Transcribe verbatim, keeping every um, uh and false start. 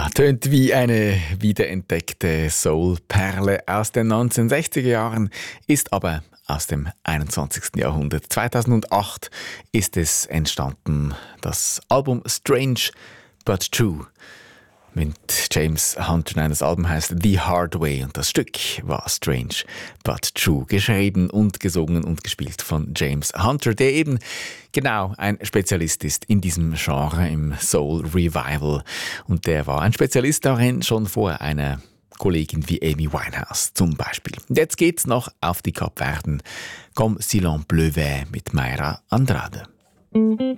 Ja, tönt wie eine wiederentdeckte Soul-Perle aus den neunzehnhundertsechziger Jahren, ist aber aus dem einundzwanzigsten Jahrhundert. zweitausendacht ist es entstanden, das Album Strange but True mit James Hunter. Nein, das Album heißt The Hard Way und das Stück war Strange but True, geschrieben und gesungen und gespielt von James Hunter, der eben genau ein Spezialist ist in diesem Genre, im Soul Revival. Und der war ein Spezialist darin schon vor einer Kollegin wie Amy Winehouse zum Beispiel. Und jetzt geht's noch auf die Kapverden. Comme si l'on pleuvait mit Mayra Andrade.